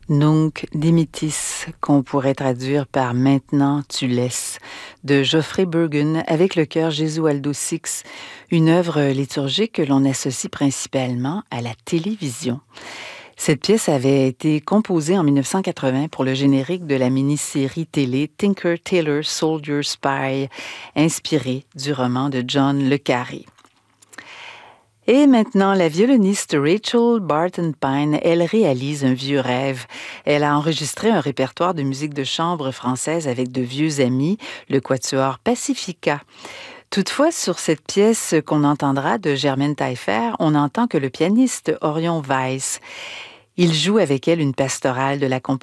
Nunc dimittis, qu'on pourrait traduire par Maintenant tu laisses, de Geoffrey Burgon avec le chœur Gesualdo Six, une œuvre liturgique que l'on associe principalement à la télévision. Cette pièce avait été composée en 1980 pour le générique de la mini-série télé Tinker Tailor Soldier Spy, inspirée du roman de John le Carré. Et maintenant, la violoniste Rachel Barton Pine, elle réalise un vieux rêve. Elle a enregistré un répertoire de musique de chambre française avec de vieux amis, le quatuor Pacifica. Toutefois, sur cette pièce qu'on entendra de Germaine Taillefer, on entend que le pianiste Orion Weiss. Il joue avec elle une pastorale de la composition